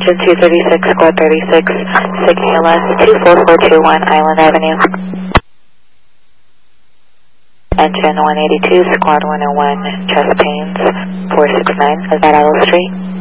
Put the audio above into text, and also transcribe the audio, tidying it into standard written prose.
Engine 236, Squad 36, Sigma LS 24421 Island Avenue. Engine 182, Squad 101, chest pains, 469, is that Idle Street?